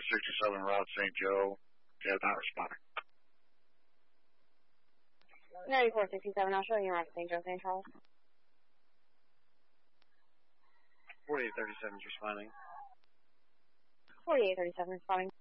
67 Route St. Joe. They have not responded. 9467, I'll show you Route St. Joe, St. Charles. 4837 is responding. 4837 responding.